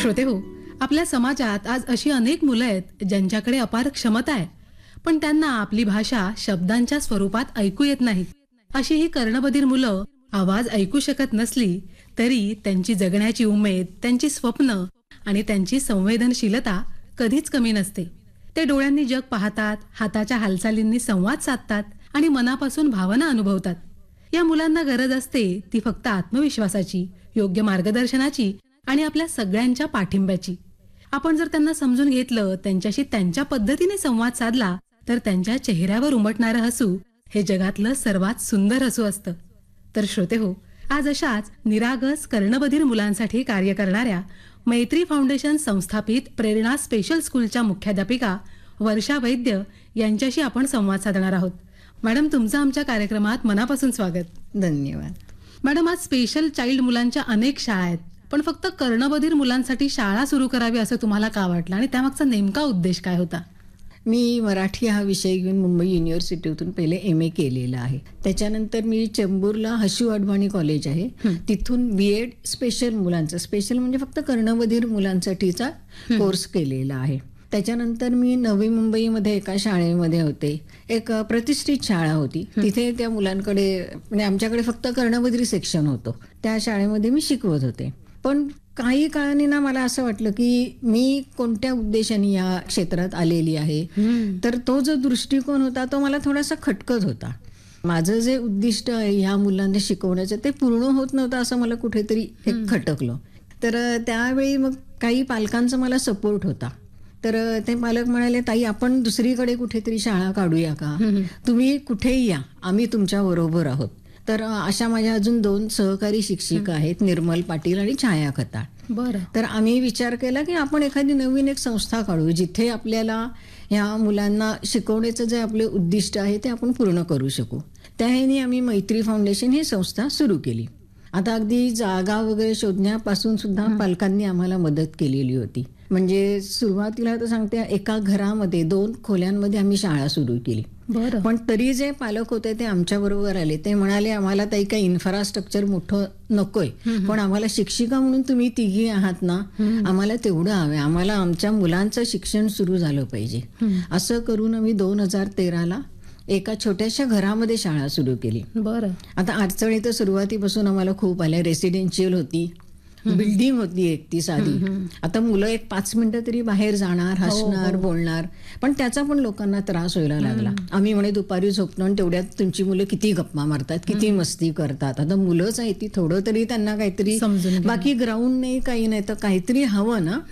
श्रोते हो, आपल्या समाजात आज अशी अनेक मुलं आहेत ज्यांच्याकडे अपार क्षमता आहे, पण त्यांना आपली भाषा शब्दांच्या स्वरूपात ऐकू येत नाही. अशी ही कर्णबधीर मुलं आवाज ऐकू शकत नसली तरी त्यांची जगण्याची उमेद, त्यांची स्वप्न आणि त्यांची संवेदनशीलता कधीच कमी नसते. ते डोळ्यांनी जग पाहतात, हाताच्या हालचालींनी संवाद साधतात आणि मनापासून भावना अनुभवतात. या मुलांना गरज असते ती फक्त आत्मविश्वासाची, योग्य मार्गदर्शनाची आणि आपल्या सगळ्यांच्या पाठिंब्याची. आपण जर त्यांना समजून घेतलं, त्यांच्याशी त्यांच्या पद्धतीने संवाद साधला, तर त्यांच्या चेहऱ्यावर उमटणारं हसू हे जगातलं सर्वात सुंदर हसू असतं. तर श्रोते हो, आज अशाच निरागस कर्णबधीर मुलांसाठी कार्य करणाऱ्या मैत्री फाउंडेशन संस्थापित प्रेरणा स्पेशल स्कूलच्या मुख्याध्यापिका वर्षा वैद्य यांच्याशी आपण संवाद साधणार आहोत. मॅडम, तुमचं आमच्या कार्यक्रमात मनापासून स्वागत. धन्यवाद. मॅडम, आज स्पेशल चाइल्ड मुलांच्या अनेक शाळा आहेत, पण फक्त कर्णबधीर मुलांसाठी शाळा सुरू करावी असं तुम्हाला का वाटलं आणि त्यामागचा नेमका उद्देश काय होता? मी मराठी हा विषय घेऊन मुंबई युनिव्हर्सिटीतून पहिले MA केलेला आहे. त्याच्यानंतर मी चेंबूरला हशू अडवाणी कॉलेज आहे, तिथून BEd स्पेशल मुलांचा, स्पेशल म्हणजे फक्त कर्णबधीर मुलांसाठीचा कोर्स केलेला आहे. त्याच्यानंतर मी नवी मुंबईमध्ये एका शाळेमध्ये होते. एक प्रतिष्ठित शाळा होती, तिथे त्या मुलांकडे म्हणजे आमच्याकडे फक्त कर्णबधिर सेक्शन होतं. त्या शाळेमध्ये मी शिकवत होते. पण काही काळाने ना मला असं वाटलं की मी कोणत्या उद्देशाने या क्षेत्रात आलेली आहे, तर तो जो दृष्टिकोन होता तो मला थोडासा खटकत होता. माझं जे उद्दिष्ट आहे ह्या मुलांना शिकवण्याचं ते पूर्ण होत नव्हतं असं मला कुठेतरी एक खटकलं. तर त्यावेळी मग काही पालकांचा मला सपोर्ट होता. तर ते पालक म्हणाले, ताई आपण दुसरीकडे कुठेतरी शाळा काढूया का, तुम्ही कुठेही या, आम्ही तुमच्या बरोबर आहोत. तर अशा माझ्या अजून 2 सहकारी शिक्षिका आहेत, निर्मल पाटील आणि छाया खताळ. बरं. तर आम्ही विचार केला की आपण एखादी नवीन एक संस्था काढू जिथे आपल्याला ह्या मुलांना शिकवण्याचं जे आपले उद्दिष्ट आहे ते आपण पूर्ण करू शकू. त्याने आम्ही मैत्री फाउंडेशन ही संस्था सुरू केली. आता अगदी जागा वगैरे शोधण्यापासून सुद्धा पालकांनी आम्हाला मदत केलेली होती. म्हणजे सुरुवातीला तर सांगते, एका घरामध्ये 2 खोल्यांमध्ये आम्ही शाळा सुरू केली. बरं. पण तरी जे पालक होते ते आमच्या बरोबर आले. ते म्हणाले, आम्हाला ताई काही इन्फ्रास्ट्रक्चर मोठं नकोय, पण आम्हाला शिक्षिका म्हणून तुम्ही तिघी आहात ना, आम्हाला तेवढं हवं, आम्हाला आमच्या मुलांचं शिक्षण सुरू झालं पाहिजे. असं करून आम्ही 2013ला एका छोट्याशा घरामध्ये शाळा सुरू केली. बरं. आता अडचणी तर सुरुवातीपासून आम्हाला खूप आल्या. रेसिडेन्शियल होती, बिल्डिंग होती एक ती साधी. आता मुलं एक 5 मिनिटं तरी बाहेर जाणार, हसणार, बोलणार, पण त्याचा पण लोकांना त्रास व्हायला लागला. आम्ही म्हणे दुपारी झोपणं आणि तेवढ्यात तुमची मुलं किती गप्पा मारतात, किती मस्ती करतात. आता मुलंच आहे ती, थोडं तरी त्यांना काहीतरी बाकी ग्राउंड नाही, काही नाही, तर काहीतरी हवं ना.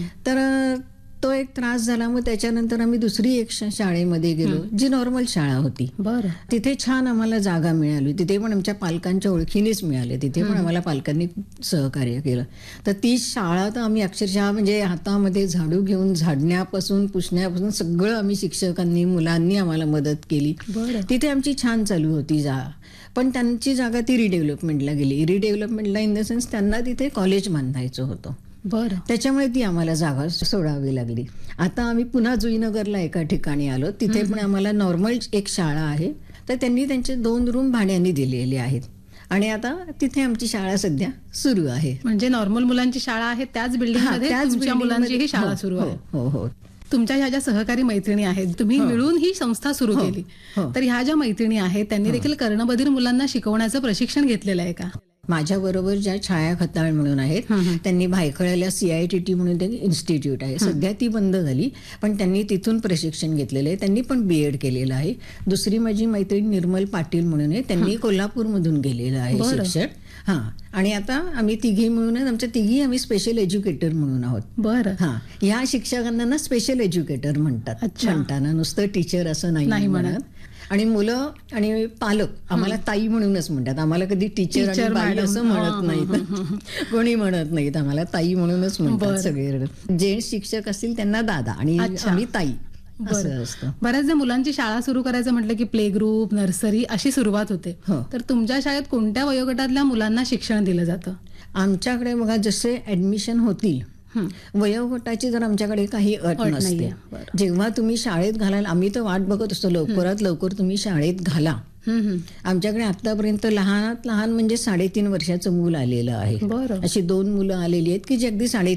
तर तो एक त्रास झाला. मग त्याच्यानंतर आम्ही दुसरी एक शाळेमध्ये गेलो जी नॉर्मल शाळा होती. बरं. तिथे छान आम्हाला जागा मिळाली. तिथे पण आमच्या पालकांच्या ओळखीनेच मिळाले. तिथे पण आम्हाला पालकांनी सहकार्य केलं. तर ती शाळा तर आम्ही अक्षरशः म्हणजे हातामध्ये झाडू घेऊन झाडण्यापासून पुसण्यापासून सगळं आम्ही शिक्षकांनी, मुलांनी आम्हाला मदत केली. तिथे आमची छान चालू होती जागा. पण त्यांची जागा ती रिडेव्हलपमेंटला गेली. रिडेव्हलपमेंटला इन द सेन्स त्यांना तिथे कॉलेज बांधायचं होतं. बरं. त्याच्यामुळे ती आम्हाला जागा सोडावी लागली. आता आम्ही पुन्हा जुईनगरला एका ठिकाणी आलो. तिथे पण आम्हाला नॉर्मल एक शाळा आहे, तर त्यांनी त्यांचे 2 रूम भाड्याने दिलेले आहेत आणि आता तिथे आमची शाळा सध्या सुरू आहे. म्हणजे नॉर्मल मुलांची शाळा आहे त्याच बिल्डिंगमध्ये तुमच्या मुलांची ही शाळा सुरू आहे. हो हो. तुमच्या ह्या ज्या सहकारी मैत्रिणी आहेत, तुम्ही मिळून ही संस्था सुरू केली, तर ह्या ज्या मैत्रिणी आहेत त्यांनी देखील कर्णबधीर मुलांना शिकवण्याचं प्रशिक्षण घेतलेलं आहे का? माझ्या बरोबर ज्या छाया खताळ म्हणून आहेत, त्यांनी भायखळ्याला CITT म्हणून एक इन्स्टिट्यूट आहे, सध्या ती बंद झाली, पण त्यांनी तिथून प्रशिक्षण घेतलेलं आहे. त्यांनी पण BEd केलेलं आहे. दुसरी माझी मैत्रीण निर्मल पाटील म्हणून आहे, त्यांनी कोल्हापूरमधून गेलेलं आहे शिक्षण. आणि आता आम्ही तिघी मिळून, आमच्या तिघी आम्ही स्पेशल एज्युकेटर म्हणून आहोत. बरं. ह्या शिक्षकांना ना स्पेशल एज्युकेटर म्हणतात. म्हणताना नुसतं टीचर असं नाही म्हणत. आणि मुलं आणि पालक आम्हाला ताई म्हणूनच म्हणतात. आम्हाला कधी टीचर आणि बाई असं म्हणत नाहीत, कोणी म्हणत नाहीत. आम्हाला ताई म्हणूनच म्हणतात सगळे. जे शिक्षक असतील त्यांना दादा आणि आम्ही ताई असं असतं. बऱ्याचदा मुलांची शाळा सुरू करायचं म्हटलं की प्ले ग्रुप, नर्सरी अशी सुरुवात होते. तर तुमच्या शाळेत कोणत्या वयोगटातल्या मुलांना शिक्षण दिलं जातं? आमच्याकडे बघा, जसे ऍडमिशन होतील वयोगटाची जर आमच्याकडे काही अट नसते. जेव्हा तुम्ही शाळेत घालाल, आम्ही तर वाट बघत असतो लवकरात लवकर तुम्ही शाळेत घाला. आमच्याकडे आतापर्यंत लहानात लहान म्हणजे 3.5 वर्षाचं मूल आलेलं आहे. अशी 2 मुलं आलेली आहेत की जी अगदी